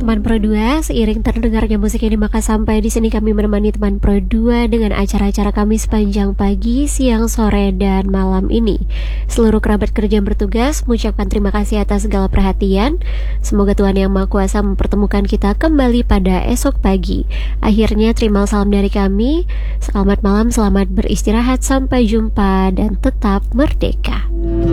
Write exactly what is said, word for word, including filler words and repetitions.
teman Pro dua, seiring terdengarnya musik yang dimakan sampai di sini kami menemani teman Pro dua dengan acara-acara kami sepanjang pagi, siang, sore, dan malam ini. Seluruh kerabat kerja yang bertugas mengucapkan terima kasih atas segala perhatian. Semoga Tuhan Yang Maha Kuasa mempertemukan kita kembali pada esok pagi. Akhirnya terima salam dari kami. Selamat malam, selamat beristirahat, sampai jumpa dan tetap merdeka.